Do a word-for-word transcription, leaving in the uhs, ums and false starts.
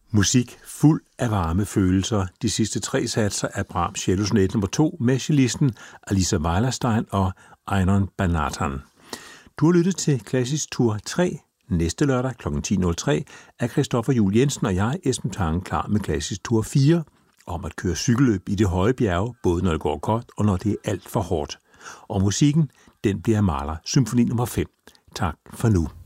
Musik fuld af varme følelser. De sidste tre satser af Brahms cellosonaten nummer to med cellisten Alisa Weilerstein og Einon Banatan. Du har lyttet til Klassisk Tur tre. Næste lørdag kl. ti nul tre er Christoffer Juhl Jensen og jeg, Esben Tange, klar med Klassisk Tur fire om at køre cykelløb i det høje bjerge, både når det går godt og når det er alt for hårdt. Og musikken, den bliver Mahler symfoni nummer fem. Tak for nu.